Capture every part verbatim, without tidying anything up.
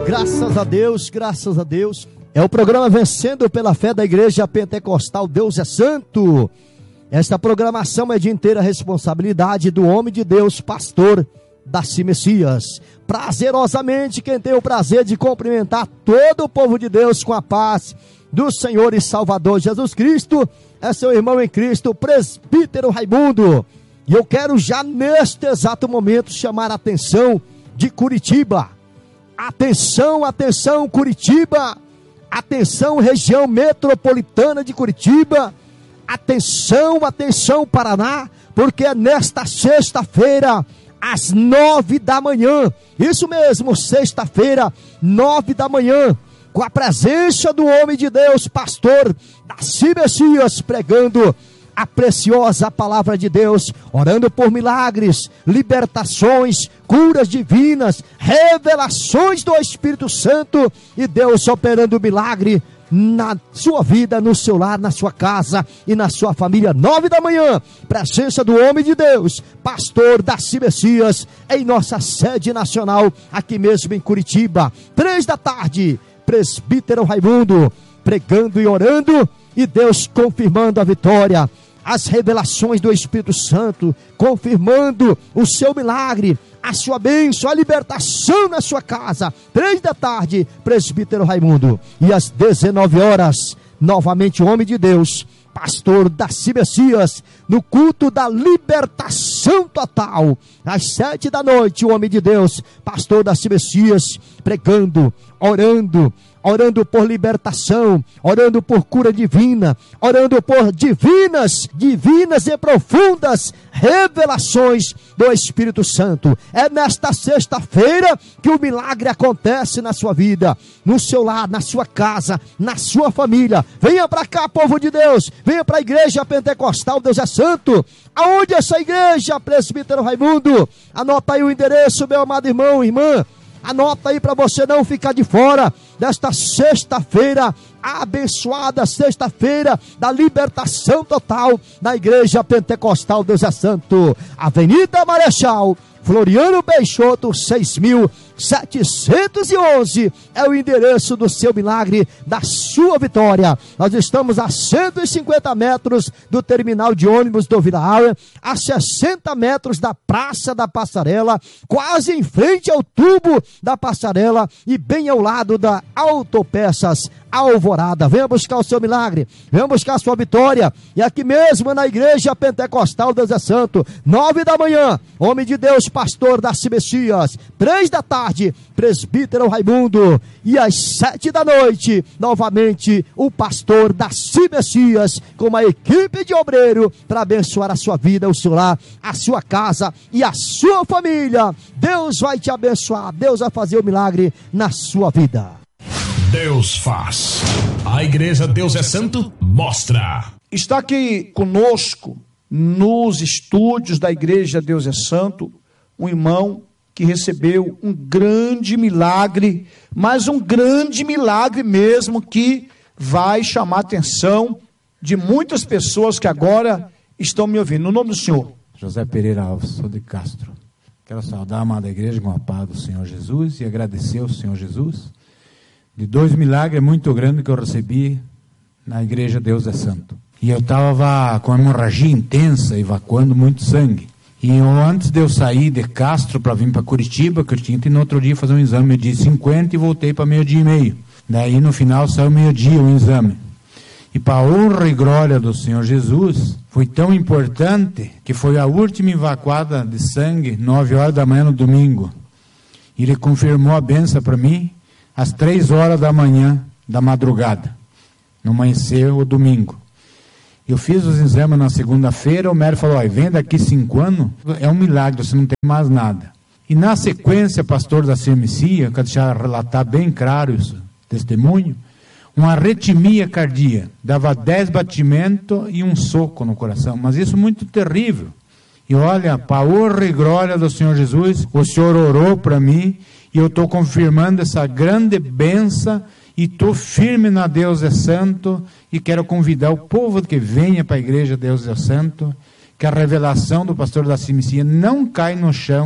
Graças a Deus, graças a Deus. É o programa Vencendo pela Fé da Igreja Pentecostal Deus é Santo. Esta programação é de inteira responsabilidade do homem de Deus, pastor Darcy Messias. Prazerosamente, quem tem o prazer de cumprimentar todo o povo de Deus com a paz do Senhor e Salvador Jesus Cristo, é seu irmão em Cristo, presbítero Raimundo. E eu quero já neste exato momento chamar a atenção de Curitiba. Atenção, atenção Curitiba, atenção região metropolitana de Curitiba, atenção, atenção Paraná, porque é nesta sexta-feira, às nove da manhã, isso mesmo, sexta-feira, nove da manhã, com a presença do homem de Deus, pastor Darcy Messias, pregando a preciosa palavra de Deus, orando por milagres, libertações, curas divinas, revelações do Espírito Santo e Deus operando milagre na sua vida, no seu lar, na sua casa e na sua família. Nove da manhã, presença do homem de Deus, pastor Darcy Messias, em nossa sede nacional, aqui mesmo em Curitiba. Três da tarde, presbítero Raimundo, pregando e orando e Deus confirmando a vitória, as revelações do Espírito Santo, confirmando o seu milagre, a sua bênção, a libertação na sua casa. Três da tarde, presbítero Raimundo. E às dezenove horas, novamente o homem de Deus, pastor Darcy Messias, no culto da libertação total. Às sete da noite, o homem de Deus, pastor Darcy Messias, pregando, orando, orando por libertação, orando por cura divina, orando por divinas, divinas e profundas revelações do Espírito Santo. É nesta sexta-feira que o milagre acontece na sua vida, no seu lar, na sua casa, na sua família. Venha para cá, povo de Deus, venha para a Igreja Pentecostal Deus é Santo. Aonde é essa igreja, presbítero Raimundo? Anota aí o endereço, meu amado irmão, irmã. Anota aí para você não ficar de fora desta sexta-feira abençoada, sexta-feira da libertação total da Igreja Pentecostal Deus é Santo. Avenida Marechal Floriano Peixoto, seis mil setecentos e onze é o endereço do seu milagre, da sua vitória. Nós estamos a cento e cinquenta metros do terminal de ônibus do Vila Auer, a sessenta metros da Praça da Passarela, quase em frente ao tubo da passarela e bem ao lado da Autopeças Alvorada. Venha buscar o seu milagre, venha buscar a sua vitória. E aqui mesmo na Igreja Pentecostal Deus é Santo, nove da manhã, homem de Deus, pastor Darcy Messias. Três da tarde, presbítero Raimundo. E às sete da noite, novamente, o pastor Darcy Messias, com uma equipe de obreiro, para abençoar a sua vida, o seu lar, a sua casa e a sua família. Deus vai te abençoar, Deus vai fazer o milagre na sua vida. Deus faz. A Igreja Deus é Santo mostra. Está aqui conosco, nos estúdios da Igreja Deus é Santo, um irmão que recebeu um grande milagre, mas um grande milagre mesmo, que vai chamar a atenção de muitas pessoas que agora estão me ouvindo. No nome do Senhor. José Pereira Alves, sou de Castro. Quero saudar a amada igreja com a paz do Senhor Jesus e agradecer ao Senhor Jesus de dois milagres muito grandes que eu recebi na Igreja Deus é Santo. E eu estava com uma hemorragia intensa, evacuando muito sangue. E eu, antes de eu sair de Castro para vir para Curitiba, que eu tinha que no outro dia fazer um exame, meio-dia e cinquenta, e voltei para meio-dia e meio. Daí no final saiu meio-dia o exame. E para a honra e glória do Senhor Jesus, foi tão importante que foi a última evacuada de sangue, nove horas da manhã no domingo. E ele confirmou a benção para mim às três horas da manhã da madrugada, no amanhecer o domingo. Eu fiz os exames na segunda-feira, o médico falou, vem daqui cinco anos, é um milagre, você não tem mais nada. E na sequência, pastor Darcy Messias, quero deixar relatar bem claro isso, testemunho, uma arritmia cardíaca, dava dez batimentos e um soco no coração, mas isso muito terrível. E olha, para a honra e glória do Senhor Jesus, o Senhor orou para mim, e eu estou confirmando essa grande bênção, e estou firme na Deus é Santo, e quero convidar o povo que venha para a Igreja Deus é Santo, que a revelação do pastor Darcy Messias não cai no chão,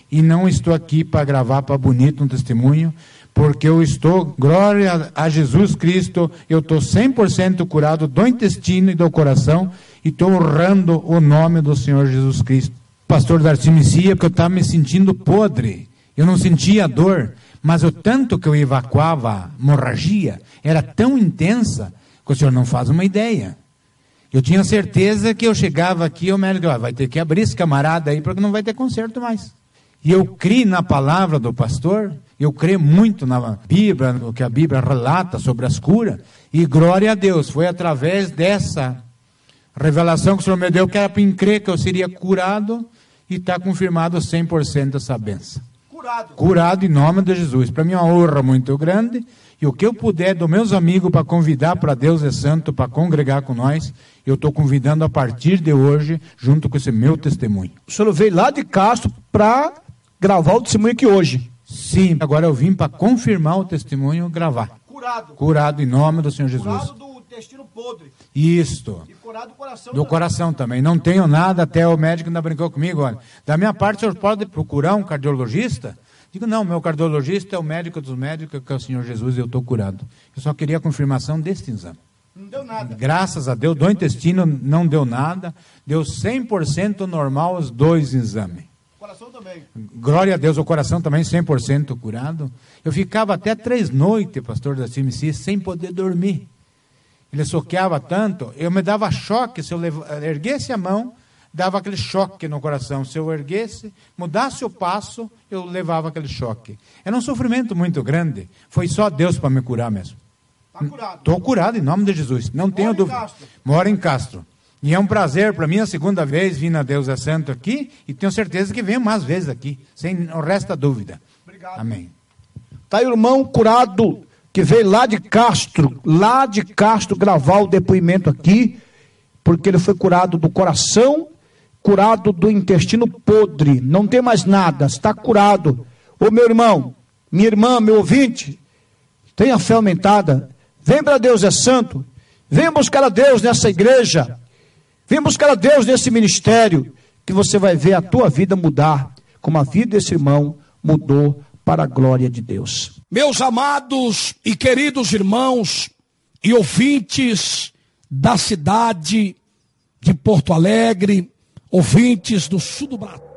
e não estou aqui para gravar para bonito um testemunho, porque eu estou, glória a Jesus Cristo, eu estou cem por cento curado do intestino e do coração, e estou honrando o nome do Senhor Jesus Cristo. Pastor Darcy Messia, porque eu estava me sentindo podre, eu não sentia dor, mas o tanto que eu evacuava a hemorragia era tão intensa que o senhor não faz uma ideia. Eu tinha certeza que eu chegava aqui, o médico ah, vai ter que abrir esse camarada aí, porque não vai ter conserto mais. E eu creio na palavra do pastor, eu creio muito na Bíblia, no que a Bíblia relata sobre as curas, e glória a Deus, foi através dessa revelação que o Senhor me deu, que era para crer que eu seria curado, e está confirmado cem por cento essa benção. Curado. Curado em nome de Jesus. Para mim é uma honra muito grande, e o que eu puder dos meus amigos para convidar para Deus é Santo, para congregar com nós, eu estou convidando a partir de hoje, junto com esse meu testemunho. O senhor veio lá de Castro para gravar o testemunho aqui hoje? Sim, agora eu vim para confirmar o testemunho e gravar. Curado. Curado em nome do Senhor Jesus. Curado do intestino podre. Isto. E curado do coração Do também. coração também. Não tenho nada, até o médico ainda brincou comigo. Olha, da minha parte, o senhor pode procurar um cardiologista? Digo, não, meu cardiologista é o médico dos médicos, que é o Senhor Jesus, e eu estou curado. Eu só queria a confirmação deste exame. Não deu nada. Graças a Deus, do intestino não deu nada, deu cem por cento normal os dois exames. O coração também. Glória a Deus, o coração também cem por cento curado. Eu ficava até três noites, pastor da C M C, sem poder dormir. Ele soqueava tanto, eu me dava choque, se eu erguesse a mão, dava aquele choque no coração. Se eu erguesse, mudasse o passo, eu levava aquele choque. Era um sofrimento muito grande. Foi só Deus para me curar mesmo. Está curado. Estou curado em nome de Jesus. Não tenho dúvida. Moro em Castro. E é um prazer para mim a segunda vez vir na Deus é Santo aqui, e tenho certeza que venho mais vezes aqui, sem o resto da dúvida. Obrigado. Amém. Está aí o irmão curado, que veio lá de Castro, lá de Castro gravar o depoimento aqui, porque ele foi curado do coração, curado do intestino podre, não tem mais nada, está curado. Ô meu irmão, minha irmã, meu ouvinte, tenha fé aumentada, vem para Deus é Santo, vem buscar a Deus nessa igreja, vem buscar a Deus nesse ministério, que você vai ver a tua vida mudar, como a vida desse irmão mudou para a glória de Deus. Meus amados e queridos irmãos e ouvintes da cidade de Porto Alegre, ouvintes do sul do Brasil.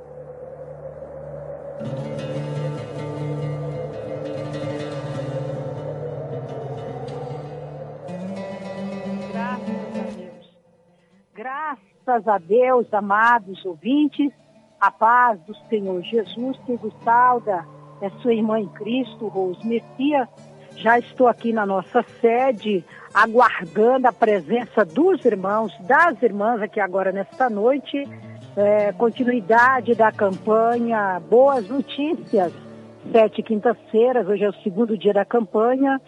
Graças a Deus. Graças a Deus, amados ouvintes, a paz do Senhor Jesus que vos sauda, é sua irmã em Cristo, Rose Messias. Já estou aqui na nossa sede, aguardando a presença dos irmãos, das irmãs aqui agora nesta noite, é, continuidade da campanha Boas Notícias, sete quintas-feiras, hoje é o segundo dia da campanha,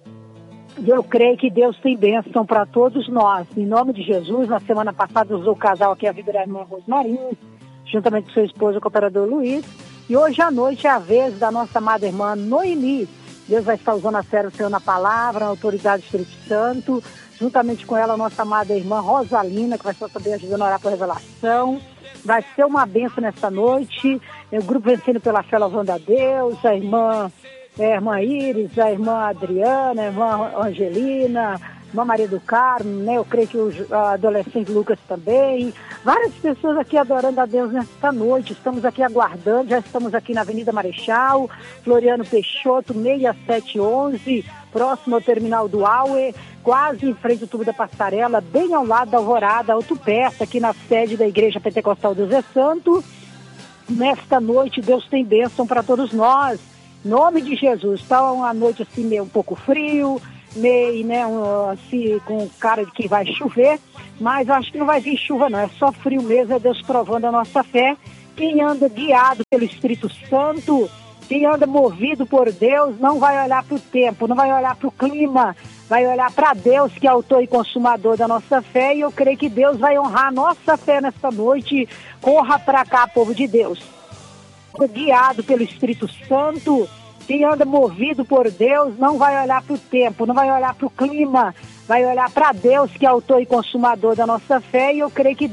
e eu creio que Deus tem bênção para todos nós, em nome de Jesus. Na semana passada usou o casal aqui, a vida da irmã Rosmarinho, juntamente com seu esposo, o cooperador Luiz, e hoje à noite é a vez da nossa amada irmã Noemi. Deus vai estar usando a fé do Senhor na palavra, na autoridade do Espírito Santo, juntamente com ela a nossa amada irmã Rosalina, que vai estar também ajudando a orar por revelação. Vai ser uma bênção nesta noite. O grupo Vencendo pela Fé, louvando a Deus, a irmã, a irmã Iris, a irmã Adriana, a irmã Angelina, a irmã Maria do Carmo, né? Eu creio que o adolescente Lucas também. Várias pessoas aqui adorando a Deus nesta noite. Estamos aqui aguardando, já estamos aqui na Avenida Marechal, Floriano Peixoto, seis sete um um, próximo ao terminal do Aue, quase em frente ao tubo da Passarela, bem ao lado da Alvorada, Autopeça, aqui na sede da Igreja Pentecostal Deus é Santo. Nesta noite, Deus tem bênção para todos nós. Em nome de Jesus. Está uma noite assim meio um pouco frio, meio, né, um, assim, com cara de que vai chover, mas eu acho que não vai vir chuva não, é só frio mesmo, é Deus provando a nossa fé. Quem anda guiado pelo Espírito Santo, quem anda movido por Deus, não vai olhar para o tempo, não vai olhar para o clima, vai olhar para Deus, que é autor e consumador da nossa fé, e eu creio que Deus vai honrar a nossa fé nesta noite. Corra para cá, povo de Deus. Guiado pelo Espírito Santo, quem anda movido por Deus não vai olhar para o tempo, não vai olhar para o clima, vai olhar para Deus, que é autor e consumador da nossa fé, e eu creio que